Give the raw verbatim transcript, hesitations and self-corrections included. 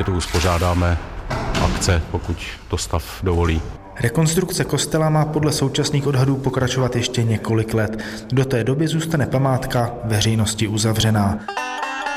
tu uspořádáme akce, pokud to stav dovolí. Rekonstrukce kostela má podle současných odhadů pokračovat ještě několik let. Do té doby zůstane památka veřejnosti uzavřená.